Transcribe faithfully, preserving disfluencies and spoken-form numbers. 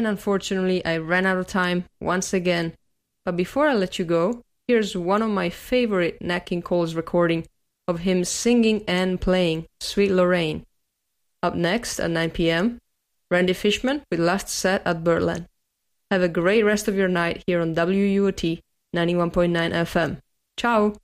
And unfortunately, I ran out of time once again. But before I let you go, here's one of my favorite Nat King Cole's recording of him singing and playing Sweet Lorraine. Up next at nine p.m., Randy Fishman with Last Set at Birdland. Have a great rest of your night here on W U O T ninety-one point nine F M. Ciao!